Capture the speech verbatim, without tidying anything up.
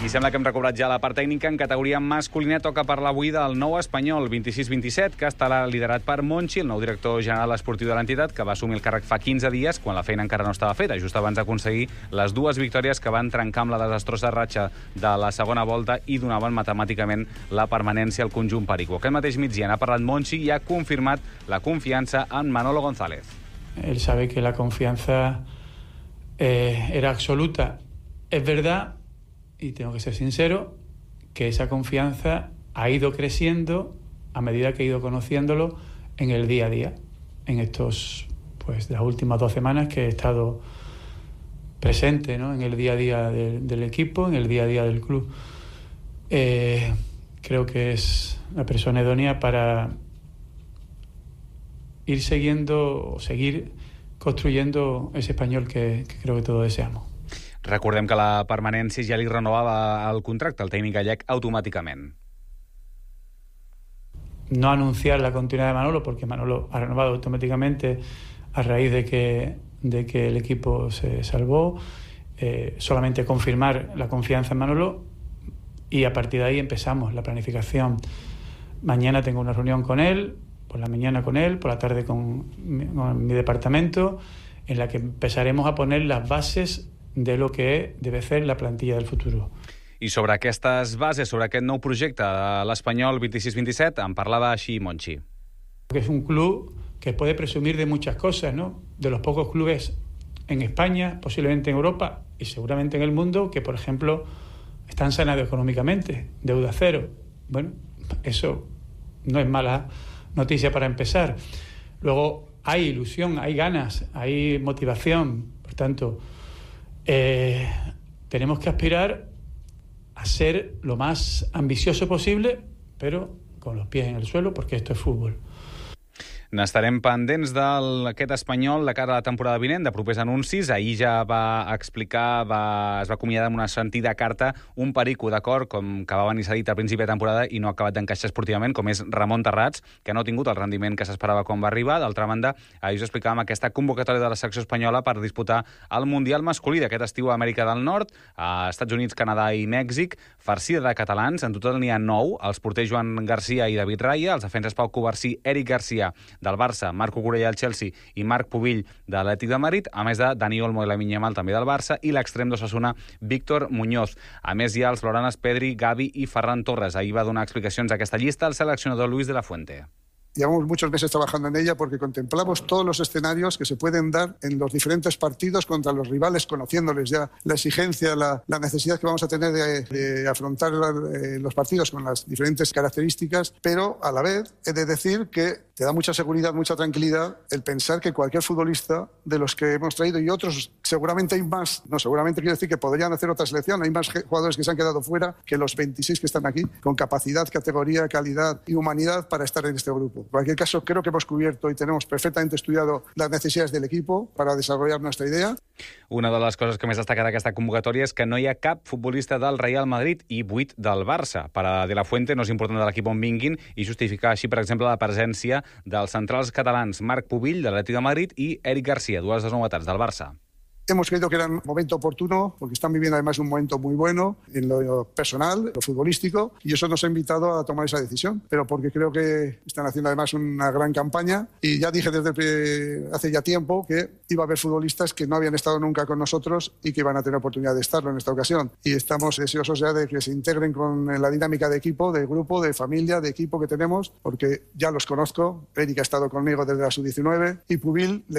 I sembla que hem recuperat ja la part tècnica. En categoria masculina toca parlar avui del nou Espanyol vint-i-sis vint-i-set, que estarà liderat per Monchi, el nou director general esportiu de l'entitat, que va assumir el càrrec fa quinze dies, quan la feina encara no estava feta, just abans d'aconseguir les dues victòries que van trencar amb la desastrosa ratxa de la segona volta i donaven matemàticament la permanència al conjunt perico. Aquest mateix migdia ha parlat Monchi i ha confirmat la confiança en Manolo González. Él sabe que la confianza eh, era absoluta. Es verdad, y tengo que ser sincero, que esa confianza ha ido creciendo a medida que he ido conociéndolo en el día a día, en estos, pues, las últimas dos semanas que he estado presente, ¿no?, en el día a día de, del equipo, en el día a día del club. Eh, creo que es la persona idónea para ir siguiendo o seguir construyendo ese Español que, que creo que todos deseamos. Recordem que la permanència ja li renovava el contracte al tècnic gallec automàticament. No anunciar la continuidad de Manolo, porque Manolo ha renovado automáticamente a raíz de que, de que el equipo se salvó. Eh, solamente confirmar la confianza en Manolo y a partir de ahí empezamos la planificación. Mañana tengo una reunión con él, por la mañana con él, por la tarde con mi, con mi departamento, en la que empezaremos a poner las bases de lo que debe ser la plantilla del futuro. I sobre aquestes bases, sobre aquest nou projecte de l'Espanyol vint-i-sis vint-i-set, en parlava així Monchi. Que es un club que puede presumir de muchas cosas, ¿no? De los pocos clubes en España, posiblemente en Europa y seguramente en el mundo, que, por ejemplo, están sanados económicamente, deuda cero. Bueno, eso no es mala noticia para empezar. Luego hay ilusión, hay ganas, hay motivación. Por tanto, eh, tenemos que aspirar a ser lo más ambicioso posible, pero con los pies en el suelo, porque esto es fútbol. N'estarem pendents d'aquest Espanyol de cara a la temporada vinent, de propers anuncis. Ahir ja va explicar, va, es va acomiadar amb una sentida carta un perico, d'acord, com que va venir cedit al principi de temporada i no ha acabat d'encaixar esportivament, com és Ramon Terrats, que no ha tingut el rendiment que s'esperava quan va arribar. D'altra banda, ahir us explicàvem aquesta convocatòria de la selecció espanyola per disputar el Mundial masculí d'aquest estiu a Amèrica del Nord, a Estats Units, Canadà i Mèxic, farcida de catalans. En total n'hi ha nou, els porters Joan Garcia i David Raya, els defenses Pau Covarsí, Eric Garcia del Barça, Marc Cucurella del Chelsea i Marc Pubill de l'Atlètic de Madrid, a més de Dani Olmo i Lamine Yamal també del Barça, i l'extrem d'Osasuna, Víctor Muñoz. A més hi ha els Loranes Pedri, Gavi i Ferran Torres. Ahir va donar explicacions a aquesta llista el seleccionador Luis de la Fuente. Llevamos muchos meses trabajando en ella porque contemplamos todos los escenarios que se pueden dar en los diferentes partidos contra los rivales, conociéndoles ya la exigencia, la, la necesidad que vamos a tener de, de afrontar la, eh, los partidos con las diferentes características, pero a la vez he de decir que te da mucha seguridad, mucha tranquilidad el pensar que cualquier futbolista de los que hemos traído y otros, seguramente hay más, no, seguramente quiero decir que podrían hacer otra selección, hay más jugadores que se han quedado fuera que los veintiséis que están aquí, con capacidad, categoría, calidad y humanidad para estar en este grupo. En cualquier caso, creo que hemos cubierto y tenemos perfectamente estudiado las necesidades del equipo para desarrollar nuestra idea. Una de les coses que més destaca d'aquesta convocatòria és que no hi ha cap futbolista del Real Madrid i vuit del Barça. Per a De La Fuente no és important de l'equip on vinguin i justificar així, per exemple, la presència dels centrals catalans Marc Pubill de l'Atlètic de Madrid i Eric Garcia, dues de les novetats del Barça. Hemos creído que era un momento oportuno, porque están viviendo además un momento muy bueno en lo personal, lo futbolístico, y eso nos ha invitado a tomar esa decisión, pero porque creo que están haciendo además una gran campaña, y ya dije desde hace ya tiempo que iba a haber futbolistas que no habían estado nunca con nosotros y que iban a tener oportunidad de estarlo en esta ocasión, y estamos deseosos ya de que se integren con la dinámica de equipo, de grupo, de familia, de equipo que tenemos, porque ya los conozco. Eric ha estado conmigo desde la sub diecinueve y Pubill